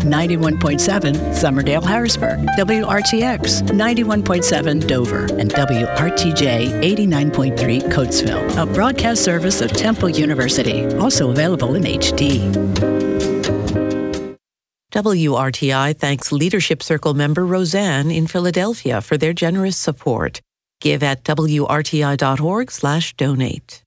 91.7 Summerdale, Harrisburg, WRTX 91.7 Dover, and WRTJ 89.3 Coatesville, a broadcast service of Temple University, also available in HD. WRTI thanks Leadership Circle member Roseanne in Philadelphia for their generous support. Give at WRTI.org/donate.